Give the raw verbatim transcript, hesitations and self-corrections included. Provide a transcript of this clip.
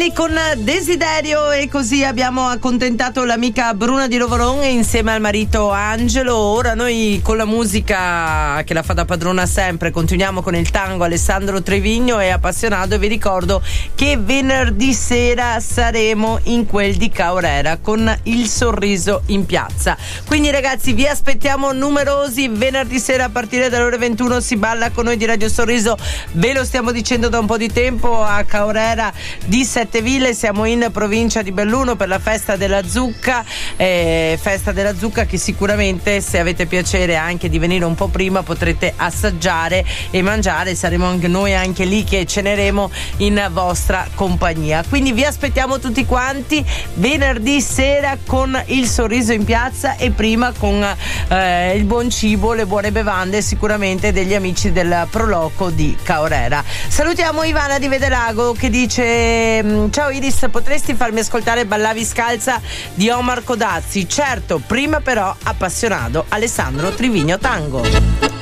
Lilli con Desiderio, e così abbiamo accontentato l'amica Bruna di Lovoron insieme al marito Angelo. Ora noi con la musica che la fa da padrona sempre continuiamo con il tango. Alessandro Trevigno è appassionato e vi ricordo che venerdì sera saremo in quel di Caorera con il sorriso in piazza. Quindi ragazzi vi aspettiamo numerosi venerdì sera a partire dalle ore ventuno. Si balla con noi di Radio Sorriso, ve lo stiamo dicendo da un po' di tempo, a Caorera di Setteville. Siamo in provincia di Belluno per la festa della zucca, eh, festa della zucca che sicuramente, se avete piacere anche di venire un po' prima, potrete assaggiare e mangiare. Saremo anche noi anche lì che ceneremo in vostra compagnia. Quindi vi aspettiamo tutti quanti venerdì sera con il sorriso in piazza, e prima con eh, il buon cibo, le buone bevande sicuramente degli amici del Proloco di Caorera. Salutiamo Ivana di Vedelago che dice: ciao Iris, potresti farmi ascoltare Ballavi scalza di Omar Codazzi? Certo, prima però appassionato Alessandro Trivigno Tango.